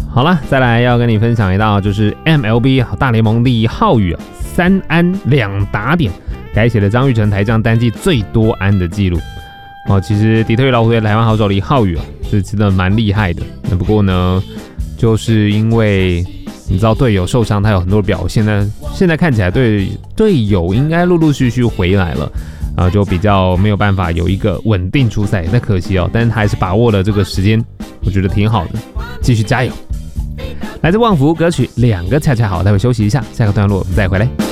好了，再来要跟你分享一道就是 MLB 大联盟第一号语3安2打点，改写了张育成台将单季最多安的记录。其实底特律老虎队台湾好手李浩宇是真的蛮厉害的。那不过呢，就是因为你知道队友受伤，他有很多表现呢。现在看起来队友应该陆陆续续回来了，就比较没有办法有一个稳定出赛。那可惜但是他还是把握了这个时间，我觉得挺好的，继续加油。来自旺福歌曲2个恰恰好，待会休息一下，下个段落我们再回来。